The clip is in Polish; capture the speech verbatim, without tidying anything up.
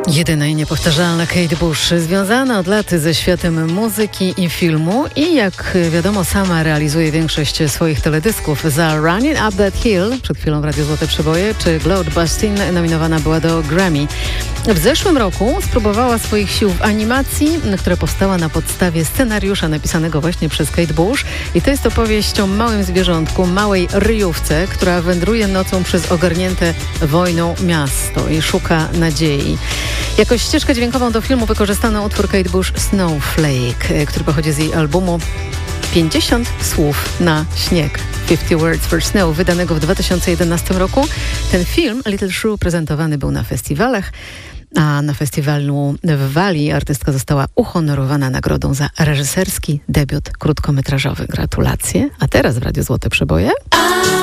Jedyna i niepowtarzalna Kate Bush, związana od lat ze światem muzyki i filmu i jak wiadomo sama realizuje większość swoich teledysków. Za Running Up That Hill, przed chwilą w Radiu Złote Przeboje, czy Cloud Bustin nominowana była do Grammy. W zeszłym roku spróbowała swoich sił w animacji, która powstała na podstawie scenariusza napisanego właśnie przez Kate Bush i to jest opowieść o małym zwierzątku, małej ryjówce, która wędruje nocą przez ogarnięte wojną miasto i szuka nadziei. Jako ścieżkę dźwiękową do filmu wykorzystano utwór Kate Bush Snowflake, który pochodzi z jej albumu pięćdziesiąt słów na śnieg. pięćdziesiąt Words for Snow, wydanego w dwa tysiące jedenastym roku. Ten film, Little Shrew, prezentowany był na festiwalach, a na festiwalu w Walii artystka została uhonorowana nagrodą za reżyserski debiut krótkometrażowy. Gratulacje. A teraz w Radiu Złote Przeboje...